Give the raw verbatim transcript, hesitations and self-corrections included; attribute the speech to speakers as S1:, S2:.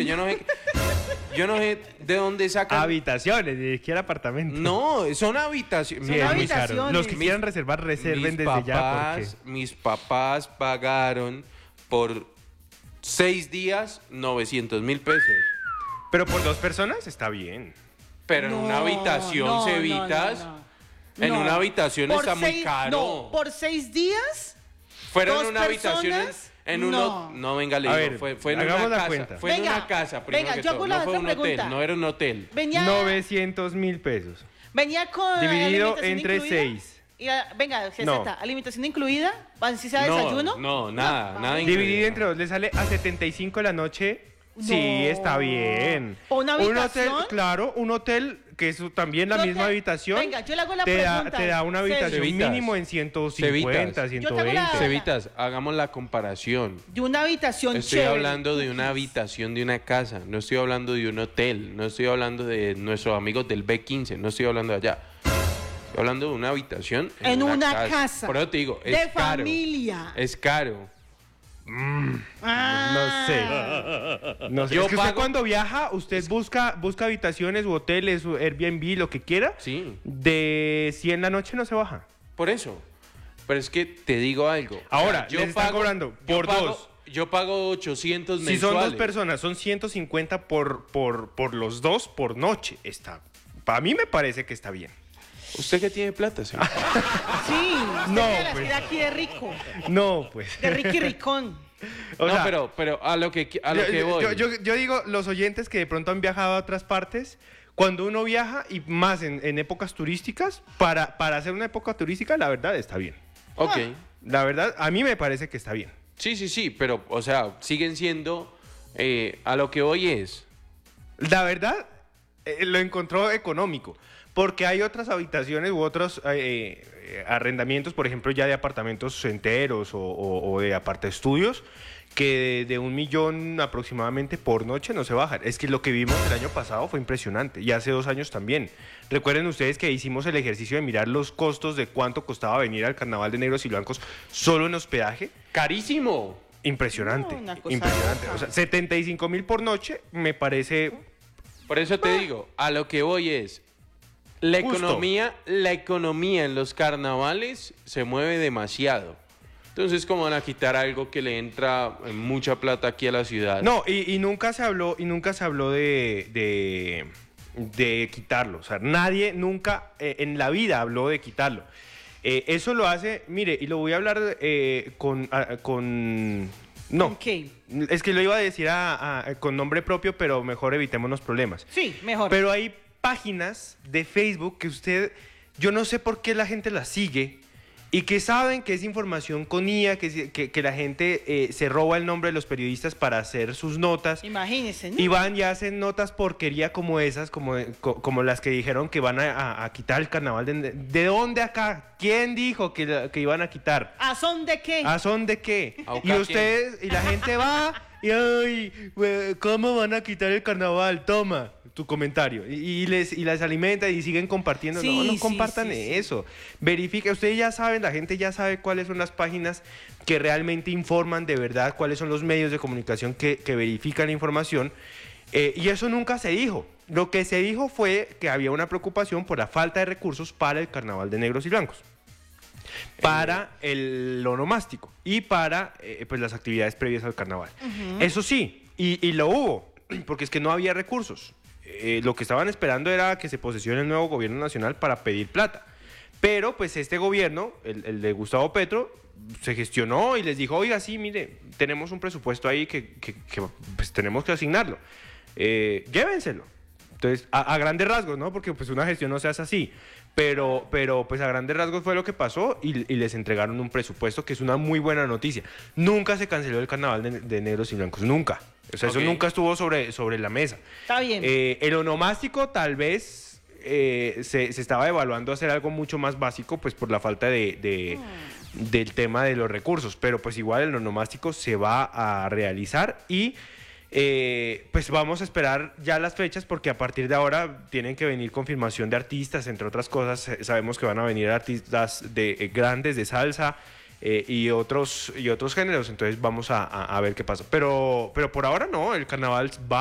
S1: porque yo no sé, yo no sé de dónde sacan.
S2: Habitaciones, ni siquiera apartamentos.
S1: No, son habitaciones.
S2: Sí,
S3: Son
S2: es muy
S3: habitaciones.
S2: caro. Los que quieran reservar, reserven
S1: mis
S2: desde
S1: papás,
S2: ya porque...
S1: mis papás pagaron por seis días novecientos mil pesos.
S2: Pero por dos personas está bien.
S1: Pero en una habitación,
S3: no, no,
S1: Cevitas,
S3: no, no.
S1: en
S3: No.
S1: una habitación
S3: Por
S1: está muy
S3: seis-
S1: caro.
S3: No, por seis días.
S1: Fueron
S3: dos
S1: en una habitación en,
S3: personas,
S1: en
S3: no.
S1: uno, no venga, le
S2: A
S1: digo,
S2: ver,
S1: fue, fue en
S2: hagamos
S1: una
S2: la
S1: casa,
S2: cuenta.
S1: fue en
S3: Venga,
S1: una casa, primero
S3: venga,
S1: que
S3: yo
S1: todo,
S3: hago la
S1: no fue
S3: otra
S1: un hotel,
S3: pregunta.
S1: no era un hotel.
S3: Venía,
S2: novecientos mil pesos.
S3: venía con
S2: Dividido
S3: alimentación
S2: entre
S3: incluida.
S2: seis.
S3: Y, ah, venga, ¿qué
S2: No.
S3: está? ¿Alimentación incluida? ¿Si sea
S1: No,
S3: desayuno?
S1: no, nada, nada incluido.
S2: Dividido entre dos le sale a setenta y cinco la noche. Sí,
S3: No.
S2: está bien.
S3: ¿O una
S2: Un
S3: habitación?
S2: hotel, claro, un hotel que es también la
S3: Yo
S2: misma
S3: te-
S2: habitación.
S3: Venga, yo le hago la
S2: te da,
S3: pregunta.
S2: te da una habitación
S1: Cevitas.
S2: mínimo en ciento
S1: Cevitas.
S2: cincuenta,
S3: Yo
S2: ciento
S3: te hago
S2: veinte.
S3: la-
S1: Cevitas, hagamos la comparación.
S3: De una habitación
S1: Estoy
S3: chévere.
S1: hablando de una habitación de una casa, no estoy hablando de un hotel, no estoy hablando de nuestros amigos del B quince, no estoy hablando de allá. Estoy hablando de una habitación en,
S3: En una casa.
S1: Por eso te digo, es
S3: De
S1: caro.
S3: familia.
S1: Es caro.
S3: Ah.
S2: No sé. No sé.
S1: Yo
S2: es que usted
S1: pago-
S2: cuando viaja, usted busca, busca habitaciones u hoteles, o Airbnb, lo que quiera.
S1: Sí,
S2: De cien la noche no se baja.
S1: por eso. Pero es que te digo algo.
S2: Ahora,
S1: yo
S2: les están cobrando
S1: yo
S2: por
S1: pago-
S2: dos.
S1: Yo pago ochocientos
S2: Si
S1: mensuales.
S2: son dos personas, son ciento cincuenta por, por, por los dos por noche. Está. Para mí me parece que está bien.
S1: ¿Usted qué tiene plata, señor?
S3: Sí,
S2: No,
S3: no, la
S2: pues.
S3: ciudad aquí de rico,
S2: No, pues.
S3: de Ricky Ricón.
S2: O
S1: no,
S2: sea,
S1: pero, pero a lo que, qui- a lo
S2: yo,
S1: que
S2: yo-
S1: voy.
S2: Yo, yo- yo digo, los oyentes que de pronto han viajado a otras partes, cuando uno viaja y más en, en épocas turísticas, para, para hacer una época turística, la verdad está bien.
S1: Ok.
S2: La verdad, a mí me parece que está bien.
S1: Sí, sí, sí, pero, o sea, siguen siendo. eh, a lo que voy es.
S2: La verdad, eh, lo encontró económico, porque hay otras habitaciones u otros eh, eh, arrendamientos, por ejemplo, ya de apartamentos enteros o, o, o de apartaestudios, que de, de un millón aproximadamente por noche no se bajan. Es que lo que vimos el año pasado fue impresionante, y hace dos años también. Recuerden ustedes que hicimos el ejercicio de mirar los costos de cuánto costaba venir al Carnaval de Negros y Blancos solo en hospedaje.
S1: ¡Carísimo!
S3: No,
S2: Impresionante,
S3: una cosa
S2: impresionante.
S3: loca.
S2: O sea, setenta y cinco mil por noche me parece...
S1: Por eso te digo, a lo que voy es. La
S2: Justo.
S1: economía, la economía en los carnavales se mueve demasiado. Entonces, ¿cómo van a quitar algo que le entra mucha plata aquí a la ciudad?
S2: No, y, y nunca se habló, y nunca se habló de, de, de quitarlo. O sea, nadie nunca eh, en la vida habló de quitarlo. Eh, eso lo hace, mire, y lo voy a hablar eh, con, a- con... No,
S3: Ok.
S2: es que lo iba a decir a- a- con nombre propio, pero mejor evitémonos problemas.
S3: Sí, mejor.
S2: Pero hay páginas de Facebook que usted, yo no sé por qué la gente las sigue y que saben que es información con I A, que, se- que, que la gente eh, se roba el nombre de los periodistas para hacer sus notas.
S3: Imagínese, ¿no?
S2: Y van y hacen notas porquería como esas, como, co- como las que dijeron que van a, a- a quitar el carnaval. De, ¿De dónde acá? ¿Quién dijo que, la- que iban a quitar?
S3: ¿A son de qué?
S2: ¿A son de qué? Y
S1: Aucaquien.
S2: ustedes, y la gente va y, ay, güey, ¿cómo van a quitar el carnaval? Toma tu comentario. Y, y les, y las alimenta y siguen compartiendo.
S3: Sí,
S2: no, no
S3: sí,
S2: compartan
S3: sí, sí.
S2: eso. Verifique, ustedes ya saben, la gente ya sabe cuáles son las páginas que realmente informan de verdad, cuáles son los medios de comunicación que, que verifican la información. Eh, y eso nunca se dijo. Lo que se dijo fue que había una preocupación por la falta de recursos para el carnaval de negros y blancos, para el onomástico y para eh, pues las actividades previas al carnaval. Eso sí, y, y lo hubo, porque es que no había recursos. Eh, lo que estaban esperando era que se posesione el nuevo gobierno nacional para pedir plata. Pero pues este gobierno, el, el de Gustavo Petro, se gestionó y les dijo, oiga, sí, mire, tenemos un presupuesto ahí que, que- que, pues, tenemos que asignarlo. Eh, llévenselo. Entonces, a, a grandes rasgos, ¿no? Porque pues una gestión no se hace así. Pero, pero pues a grandes rasgos fue lo que pasó y, y les entregaron un presupuesto, que es una muy buena noticia. Nunca se canceló el carnaval de, de negros y blancos, nunca. O sea,
S1: Ok.
S2: eso nunca estuvo sobre, sobre la mesa.
S3: Está bien.
S2: Eh, el onomástico tal vez eh, se, se estaba evaluando hacer algo mucho más básico, pues por la falta de, de- del tema de los recursos, pero pues igual el onomástico se va a realizar y eh, pues vamos a esperar ya las fechas, porque a partir de ahora tienen que venir confirmación de artistas, entre otras cosas. Eh, sabemos que van a venir artistas de eh, grandes de salsa eh, y otros y otros géneros, entonces vamos a, a- a ver qué pasa, pero pero por ahora no, el carnaval va